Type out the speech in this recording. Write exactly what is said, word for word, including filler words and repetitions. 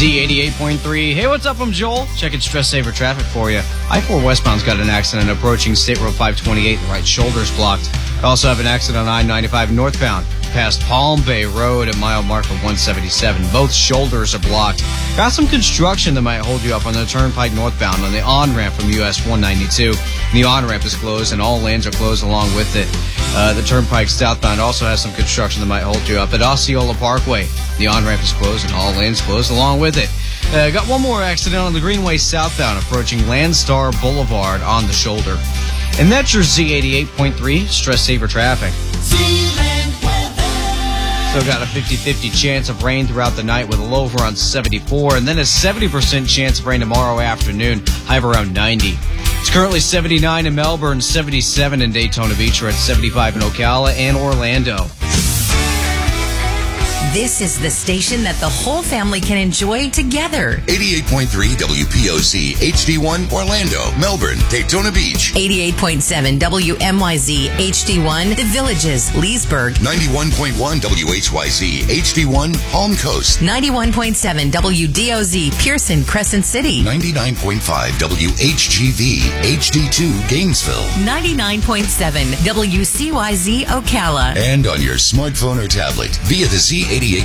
Z eighty-eight point three. Hey, what's up? I'm Joel. Checking Stress Saver traffic for you. I four westbound's got an accident approaching State Road five twenty-eight. The right shoulder's blocked. I also have an accident on I ninety-five northbound past Palm Bay Road at mile marker one seventy-seven. Both shoulders are blocked. Got some construction that might hold you up on the turnpike northbound on the on-ramp from U S one ninety-two. The on-ramp is closed and all lanes are closed along with it. Uh, the turnpike southbound also has some construction that might hold you up at Osceola Parkway. The on-ramp is closed and all lanes closed along with it. Uh, got one more accident on the Greenway southbound approaching Landstar Boulevard on the shoulder. And that's your Z eighty-eight point three Stress Saver traffic. Still got a fifty-fifty chance of rain throughout the night with a low of around seventy-four, and then a seventy percent chance of rain tomorrow afternoon, high of around ninety. It's currently seventy-nine in Melbourne, seventy-seven in Daytona Beach, or at seventy-five in Ocala and Orlando. This is the station that the whole family can enjoy together. eighty-eight point three W P O Z H D one Orlando, Melbourne, Daytona Beach. eighty-eight point seven W M Y Z H D one The Villages, Leesburg. ninety-one point one W H Y Z H D one Palm Coast. ninety-one point seven W D O Z Pearson, Crescent City. ninety-nine point five W H G V H D two Gainesville. ninety-nine point seven W C Y Z Ocala. And on your smartphone or tablet via the Z eighty-eight